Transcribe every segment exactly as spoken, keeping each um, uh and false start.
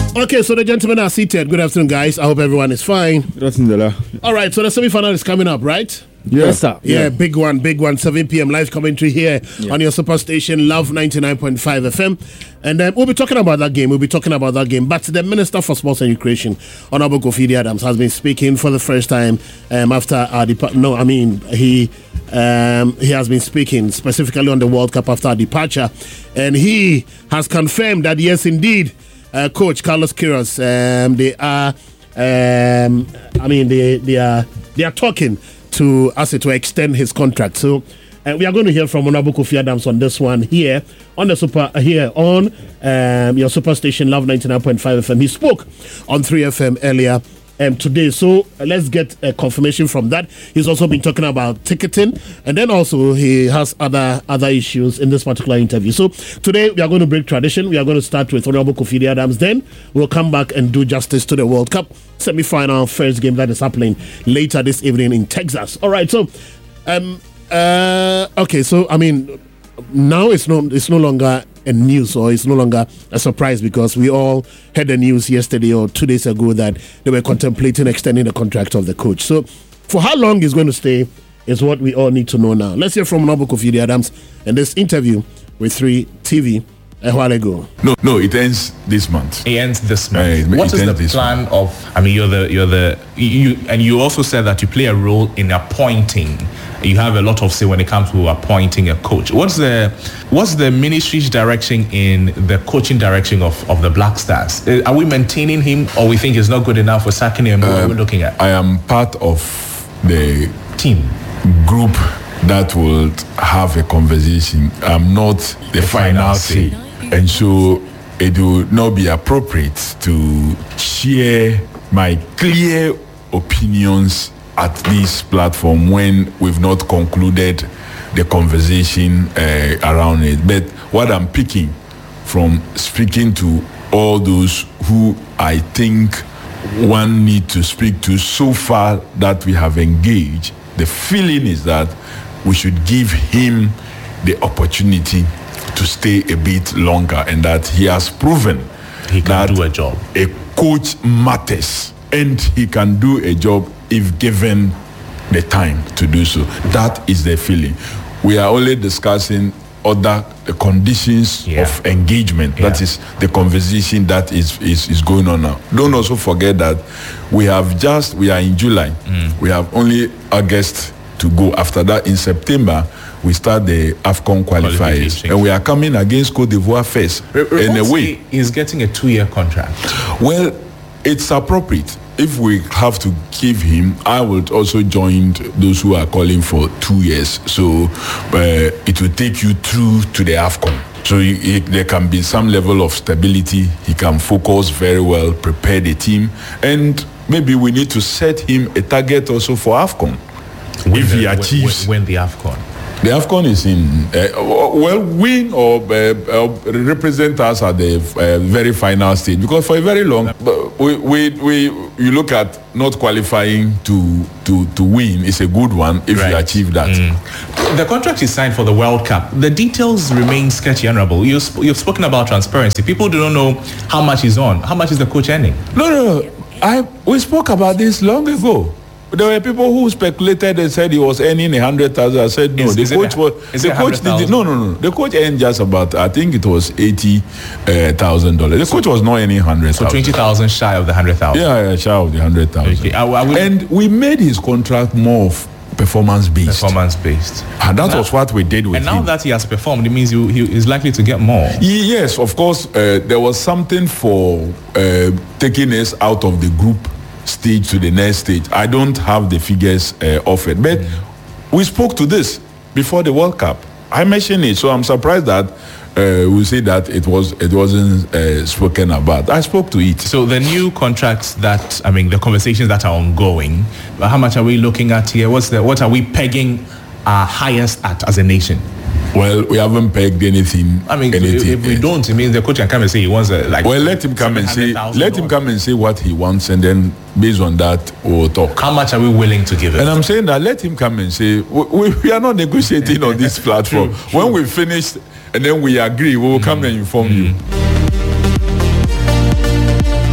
Okay, so the gentlemen are seated. Good afternoon, guys. I hope everyone is fine. Good afternoon, all right, so the semi-final is coming up, right? Yeah. Yes, sir. Yeah, yeah, big one, big one. seven p.m. live commentary here yeah. on your superstation, Love ninety-nine point five F M. And um, we'll be talking about that game. We'll be talking about that game. But the Minister for Sports and Recreation, Honorable Kofi Adams, has been speaking for the first time um, after our depart. No, I mean, he um, he has been speaking specifically on the World Cup after our departure. And he has confirmed that, yes, indeed, uh, Coach Carlos Queiroz, um, they are, um, I mean, they, they are they are talking to us to extend his contract. So uh, we are going to hear from Honorable Kofi Adams on this one here on the super uh, here on um, your superstation Love ninety-nine point five F M. He spoke on three F M earlier um, today. So uh, let's get a confirmation from that. He's also been talking about ticketing, and then also he has other other issues in this particular interview. So today we are going to break tradition. We are going to start with Honorable Kofi Adams. Then we'll come back and do justice to the World Cup semi-final first game that is happening later this evening in Texas. All right, so um uh okay, so I mean now it's no it's no longer a news or it's no longer a surprise because we all heard the news yesterday or two days ago that they were contemplating extending the contract of the coach. So for how long he's going to stay is what we all need to know now. Let's hear from Honorable Kofi Adams in this interview with three T V a while ago. No, no, it ends this month. It ends this month. Uh, what is the plan month. of? I mean, you're the you're the you, and you also said that you play a role in appointing. You have a lot of say when it comes to appointing a coach. What's the what's the ministry's direction in the coaching direction of, of the Black Stars? Are we maintaining him, or we think he's not good enough for sacking him? What uh, are we looking at? I am part of the team group that will have a conversation. I'm not the, the final say. And so it will not be appropriate to share my clear opinions at this platform when we've not concluded the conversation uh, around it. But what I'm picking from speaking to all those who I think one need to speak to so far that we have engaged, the feeling is that we should give him the opportunity to stay a bit longer, and that he has proven he can that do a job. A coach matters, and he can do a job if given the time to do so. That is the feeling. We are only discussing other the conditions yeah. of engagement. Yeah. That is the conversation that is, is is going on now. Don't also forget that we have just we are in July. Mm. We have only August to go. After that, in September, we start the AFCON qualifiers, and we are coming against Cote d'Ivoire first. In a way, he's getting a two-year contract. Well, it's appropriate. If we have to give him, I would also join those who are calling for two years. So uh, it will take you through to the AFCON. So he, he, there can be some level of stability. He can focus very well, prepare the team, and maybe we need to set him a target also for AFCON. When if the, he achieves when, when the AFCON. The AFCON is in, uh, well, win or uh, uh, represent us at the uh, very final stage. Because for a very long, we, we, we, you look at not qualifying to to, to win is a good one if right. you achieve that. Mm. The contract is signed for the World Cup. The details remain sketchy, Honorable. You, you've spoken about transparency. People do not know how much is on. How much is the coach earning? No, no, no. I, we spoke about this long ago. There were people who speculated and said he was earning a hundred thousand. I said no. Is, the is coach was the coach did no no no. The coach earned just about I think it was eighty thousand uh, dollars. The coach was not earning hundred thousand. So twenty thousand shy of the hundred thousand. Yeah, yeah, shy of the hundred thousand. Okay. I, I will... And we made his contract more of performance based. Performance based. And that now, was what we did with him. And now him. that he has performed, it means he, he is likely to get more. Yes, of course. Uh, there was something for uh, taking us out of the group stage to the next stage. I don't have the figures uh, of it, but mm. we spoke to this before the World Cup. I mentioned it, so I'm surprised that uh, we say that it was it wasn't uh, spoken about. I spoke to it. So the new contracts that I mean, the conversations that are ongoing. How much are we looking at here? What's the what are we pegging our highest at as a nation? Well, we haven't pegged anything. I mean, anything if we else. don't, it means the coach can come and say he wants a, like. Well, let him come and say. Let him come and say what he wants, and then based on that, we'll talk. How much are we willing to give him? And I'm saying that let him come and say we, we are not negotiating on this platform. True, true. When we finish, and then we agree, we will mm. come and inform mm. you.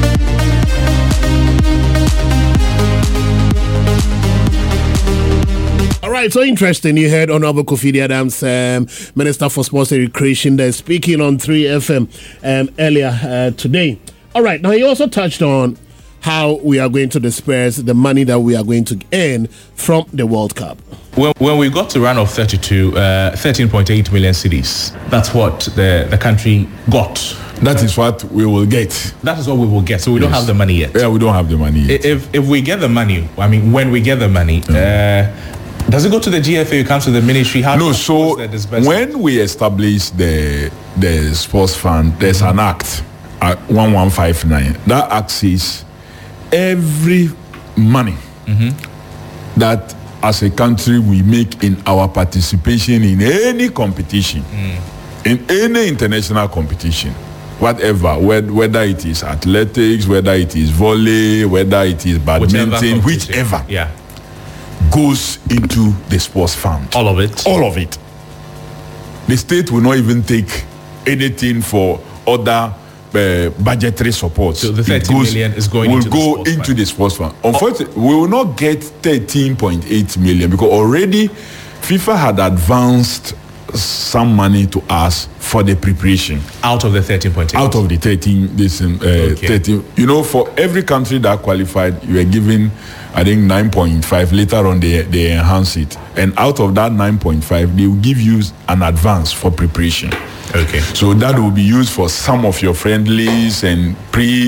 right, so interesting. You heard Honorable Kofi Adams, um, Minister for Sports and Recreation, there speaking on three F M um, earlier uh, today. All right, now he also touched on how we are going to disperse the money that we are going to earn from the World Cup. When, when we got to round of thirty-two, uh, thirteen point eight million cedis, that's what the, the country got. That is what we will get. That is what we will get. So we yes. don't have the money yet. Yeah, we don't have the money yet. If if we get the money, I mean, when we get the money, mm. uh, does it go to the G F A? It comes to the ministry? How no, so when we establish the the sports fund, there's mm-hmm. an act, uh, one one five nine. That act says every money mm-hmm. that as a country we make in our participation in any competition, mm. in any international competition, whatever, whether it is athletics, whether it is volley, whether it is badminton, whichever, yeah, goes into the sports fund. All of it? All of it. The state will not even take anything for other uh, budgetary support. So the thirty goes, million is going will into, go the, sports into fund. the sports fund. Unfortunately, oh. we will not get thirteen point eight million because already FIFA had advanced some money to us for the preparation. Out of the thirteen point eight? Out of the thirteen, this, uh, okay. thirteen. You know, for every country that qualified, you were given, I think, nine point five. Later on, they, they enhance it. And out of that nine point five, they will give you an advance for preparation. Okay. So that will be used for some of your friendlies and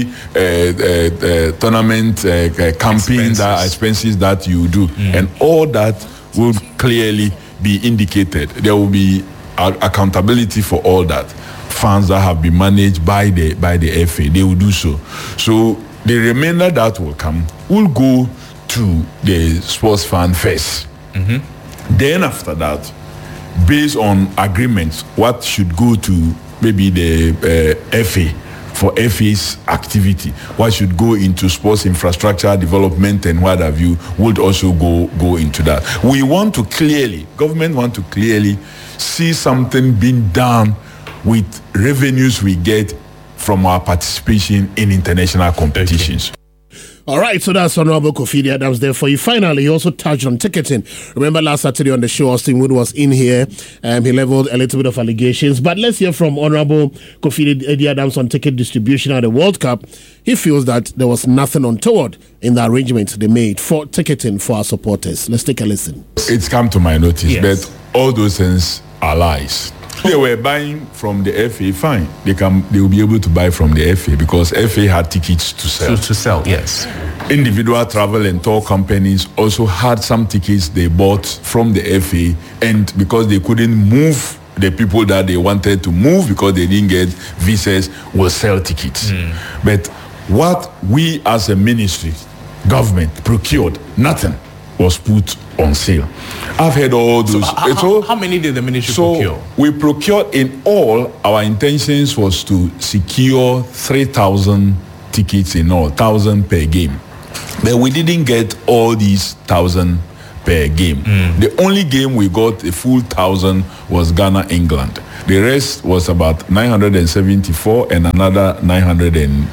pre-tournament uh, uh, uh, camping expenses. That expenses that you do. Mm. And all that will clearly be indicated. There will be uh, accountability for all that. Funds that have been managed by the by the F A, they will do so. So the remainder that will come will go to the sports fund first. Mm-hmm. Then after that, based on agreements, what should go to maybe the uh, F A for F A's activity, what should go into sports infrastructure development and what have you, would also go go into that. We want to clearly, government want to clearly see something being done with revenues we get from our participation in international competitions. Okay. All right, so that's Honorable Kofi Adams there for you. Finally, he also touched on ticketing. Remember last Saturday on the show, Austin Wood was in here. Um, he leveled a little bit of allegations. But let's hear from Honorable Kofi Adams on ticket distribution at the World Cup. He feels that there was nothing untoward in the arrangement they made for ticketing for our supporters. Let's take a listen. It's come to my notice yes. that all those things are lies. They were buying from the F A, fine. They can, they will be able to buy from the F A because F A had tickets to sell. To, to sell, yes. Individual travel and tour companies also had some tickets they bought from the F A, and because they couldn't move the people that they wanted to move because they didn't get visas, will sell tickets. Mm. But what we as a ministry, government, procured, nothing was put on sale. I've heard all those. So, how, so, how many did the ministry so procure? We procured in all, our intentions was to secure three thousand tickets in all, one thousand per game. But we didn't get all these one thousand per game. Mm. The only game we got a full one thousand was Ghana-England. The rest was about nine hundred seventy-four and another nine hundred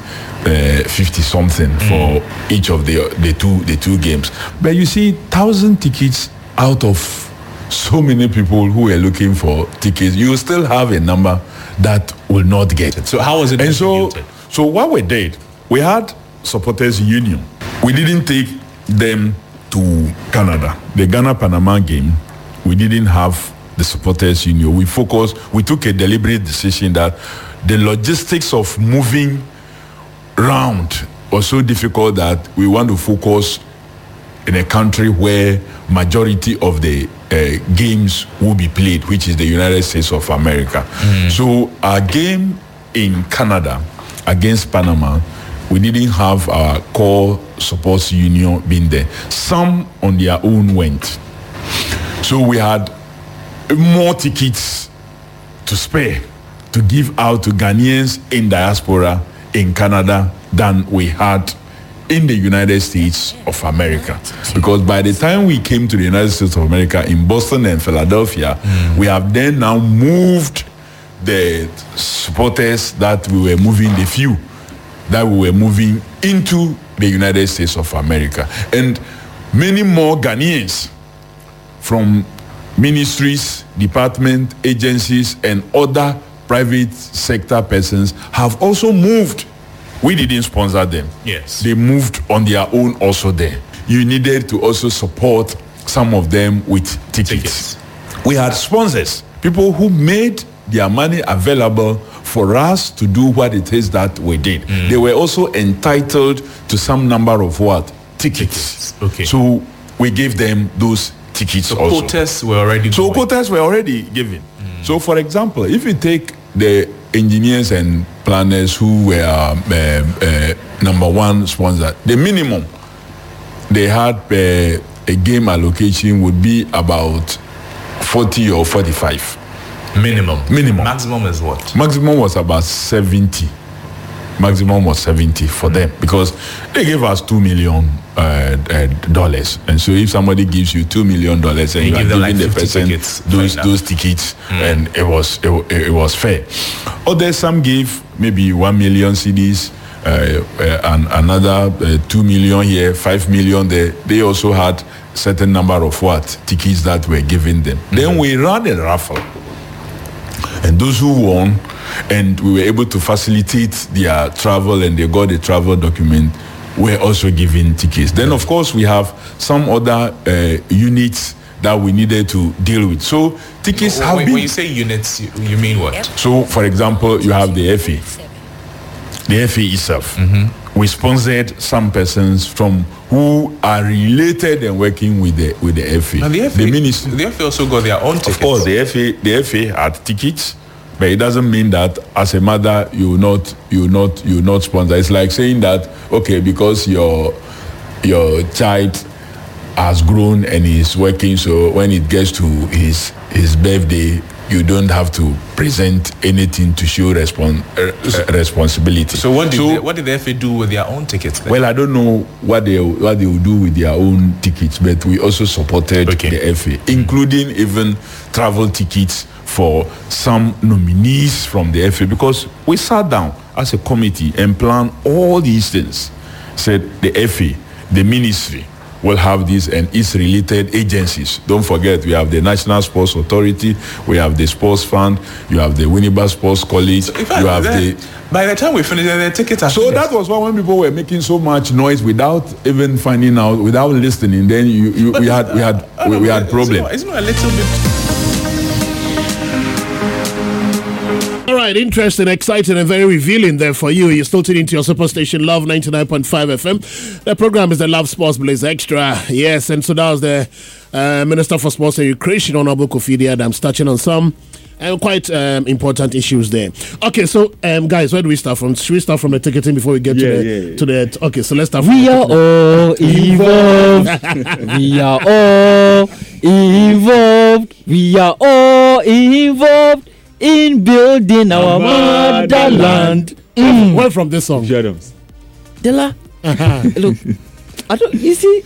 fifty something mm. for each of the the two the two games. But you see, thousand tickets out of so many people who were looking for tickets, you still have a number that will not get it. So how was it and distributed? so so what we did, we had supporters union. We didn't take them to Canada. The Ghana-Panama game, we didn't have the supporters union. We focused, we took a deliberate decision that the logistics of moving round was so difficult that we want to focus in a country where majority of the uh, games will be played, which is the United States of America. Mm. So our game in Canada against Panama, we didn't have our core supports union being there. Some on their own went. So we had more tickets to spare to give out to Ghanaians in diaspora in Canada than we had in the United States of America. Because by the time we came to the United States of America in Boston and Philadelphia, mm. we have then now moved the supporters that we were moving, the few that we were moving into the United States of America. And many more Ghanaians from ministries, departments, agencies, and other private sector persons have also moved. We didn't sponsor them. Yes. They moved on their own also there. You needed to also support some of them with tickets. Tickets. We had sponsors, people who made their money available for us to do what it is that we did. Mm. They were also entitled to some number of what? Tickets. Tickets. Okay. So we gave them those tickets so also. quotas were already So going. quotas were already given. Mm. So for example, if you take the engineers and planners who were um, uh, uh, number one sponsor, the minimum they had uh, a game allocation would be about forty or forty-five. Minimum. Minimum. Maximum is what? Maximum was about seventy. Maximum was seventy for them because they gave us two million uh, uh, dollars, and so if somebody gives you two million dollars and you, you are give them giving like the person tickets, those those tickets, mm. and it was it, it was fair. Others some gave maybe one million C Ds, uh, uh, and another uh, two million here, five million there. They also had certain number of what tickets that were given them. Mm. Then we ran a raffle, and those who won, and we were able to facilitate their travel, and they got a travel document, were also given tickets. Then, of course, we have some other uh, units that we needed to deal with. So, tickets when, have when been... When you say units, you, you mean what? So, for example, you have the F A. The F A itself. Mm-hmm. We sponsored some persons from who are related and working with the with the F A. Now the F A, the ministry. The F A also got their own tickets. Of course, the F A, the F A had tickets. But it doesn't mean that as a mother you will not you will not you will not sponsor. It's like saying that okay, because your your child has grown and is working, so when it gets to his his birthday, you don't have to present anything to show respon- uh, responsibility. So what did so, the, what did the F A do with their own tickets then? Well, I don't know what they what they will do with their own tickets, but we also supported okay. the F A, including even travel tickets for some nominees from the F A, because we sat down as a committee and planned all these things. Said the F A, the ministry will have this and its related agencies. Don't forget, we have the National Sports Authority, we have the Sports Fund, you have the Winneba Sports College, so fact, you have that, the... By the time we finished, the tickets are So finished. That was why when people were making so much noise without even finding out, without listening, then you, you we had we had uh, we, we had problems. It's not a little bit... All right, interesting, exciting, and very revealing there for you. You're still tuning into your superstation, Love ninety-nine point five F M. The program is the Love Sports Blaze Extra. Yes, and so that was the uh, Minister for Sports and Recreation, Honorable Kofi Adams, touching on some uh, quite um, important issues there. Okay, so um, guys, where do we start from? Should we start from the ticketing before we get yeah, to the yeah, yeah. to the? Okay, so let's start. From we are all involved. We are all involved. We are all involved in building our motherland. Mm. Where from this song? Adams. Della. Uh-huh. Look, I don't. You see.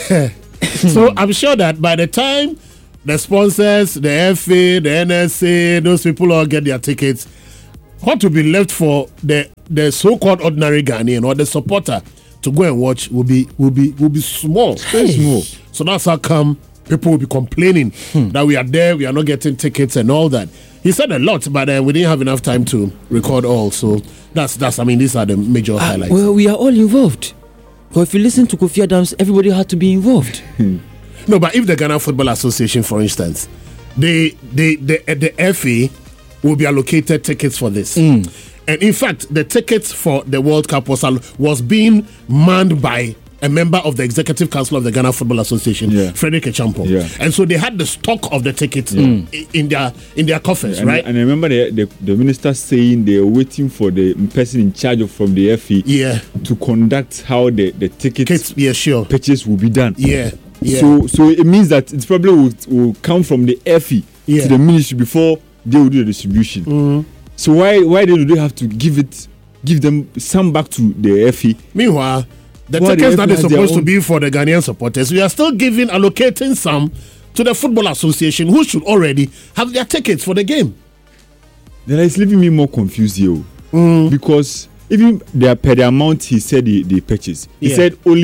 So I'm sure that by the time the sponsors, the F A, the N S A, those people all get their tickets, what will be left for the the so-called ordinary Ghanaian or the supporter to go and watch will be will be will be small. Very small. So that's how come people will be complaining hmm. that we are there, we are not getting tickets and all that. He said a lot, but uh, we didn't have enough time to record all. So that's that's. I mean, these are the major uh, highlights. Well, we are all involved. But if you listen to Kofi Adams, everybody had to be involved. No, but if the Ghana Football Association, for instance, they they the the F A will be allocated tickets for this, mm. and in fact, the tickets for the World Cup was was being manned by a member of the Executive Council of the Ghana Football Association, yeah. Frederick Echampo. Yeah. And so they had the stock of the tickets yeah. in, in their in their coffers, and, right? And I remember the, the, the minister saying they are waiting for the person in charge of from the F A yeah. to conduct how the, the tickets yeah, sure. purchase will be done. Yeah. yeah. So so it means that it probably will, will come from the F A yeah. to the ministry before they will do the distribution. Mm-hmm. So why why do they have to give it give them some back to the F A? Meanwhile, the Well, tickets the that F A is has supposed their to be for the Ghanaian supporters, we are still giving, allocating some to the Football Association, who should already have their tickets for the game. Then it's leaving me more confused here. Mm. Because even the, per the amount he said they, they purchased, he Yeah. said only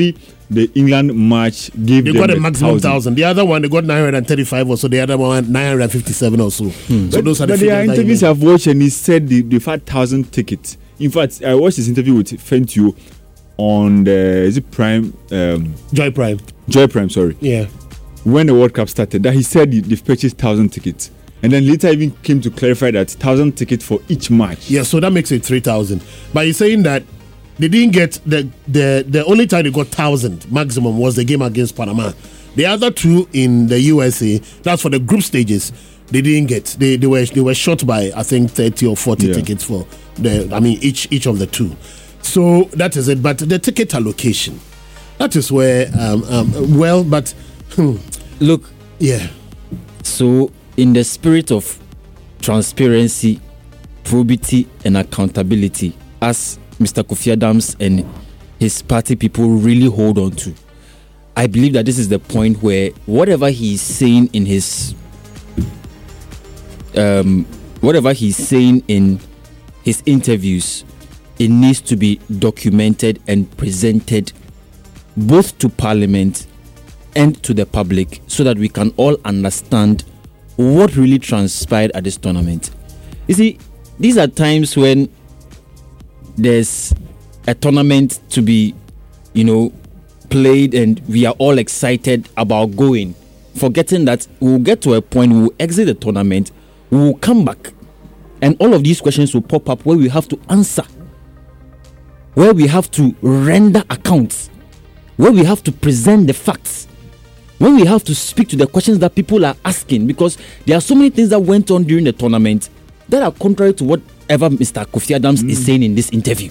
the England match gave They them got a the maximum thousand. thousand. The other one, they got nine hundred thirty-five or so. The other one, nine hundred fifty-seven or so. Hmm. So but, those are the but there are figures that you interviews know. I've watched, and he said the, the five thousand tickets. In fact, I watched his interview with Fentio on the is it Prime um, Joy Prime. Joy Prime, sorry. Yeah. When the World Cup started, that he said he- they've purchased thousand tickets, and then later even came to clarify that thousand tickets for each match. Yeah, so that makes it three thousand. But he's saying that they didn't get the the the only time they got one thousand maximum was the game against Panama. The other two in the U S A, that's for the group stages, they didn't get. They they were they were short by I think thirty or forty Yeah. tickets for the I mean each each of the two. So that is it. But the ticket allocation, that is where um, um well, but hmm, Look, yeah. so in the spirit of transparency, probity, and accountability, as Mister Kofi Adams and his party people really hold on to, I believe that this is the point where whatever he's saying in his um, whatever he's saying in his interviews, it needs to be documented and presented both to Parliament and to the public so that we can all understand what really transpired at this tournament. You see, these are times when there's a tournament to be, you know, played and we are all excited about going, forgetting that we'll get to a point, we'll exit the tournament, we'll come back, and all of these questions will pop up where we have to answer, where we have to render accounts, where we have to present the facts, when we have to speak to the questions that people are asking, because there are so many things that went on during the tournament that are contrary to whatever Mister Kofi Adams mm. is saying in this interview.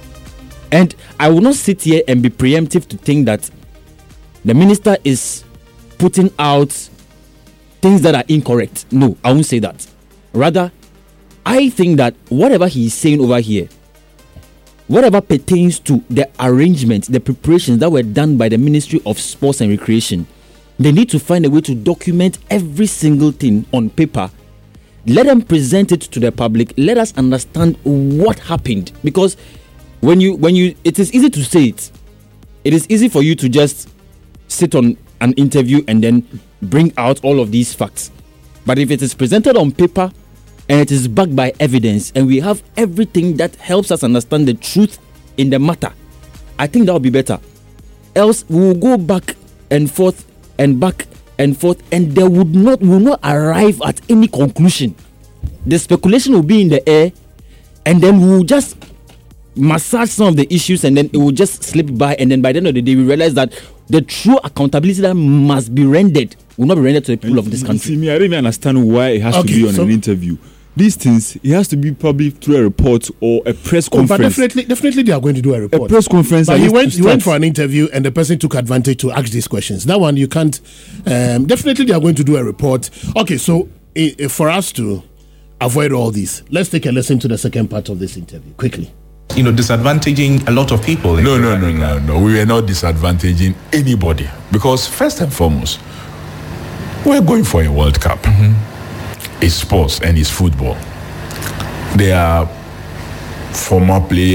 And I will not sit here and be preemptive to think that the minister is putting out things that are incorrect. No, I won't say that. Rather, I think that whatever he is saying over here, whatever pertains to the arrangements, the preparations that were done by the Ministry of Sports and Recreation, they need to find a way to document every single thing on paper. Let them present it to the public. Let us understand what happened. Because when you, when you, it is easy to say it. It is easy for you to just sit on an interview and then bring out all of these facts. But if it is presented on paper and it is backed by evidence, and we have everything that helps us understand the truth in the matter, I think that would be better. Else we will go back and forth and back and forth, and there would not will not arrive at any conclusion. The speculation will be in the air, and then we will just massage some of the issues, and then it will just slip by, and then by the end of the day we realize that the true accountability that must be rendered will not be rendered to the people of this country. See, me, I don't even understand why it has Okay, to be on so- an interview. These things, it has to be probably through a report or a press Oh, but conference. definitely, definitely, they are going to do a a report. press conference. But at he least went. to He went start. for an interview, and the person took advantage to ask these questions. That one you can't. Um, definitely, they are going to do a report. Okay, so i i- for us to avoid all this, let's take a listen to the second part of this interview quickly. You know, disadvantaging a lot of people. in No, no, no, doing no, that. no. We were not disadvantaging anybody because first and foremost, we're going for a World Cup. It's sports and it's football. They are former players.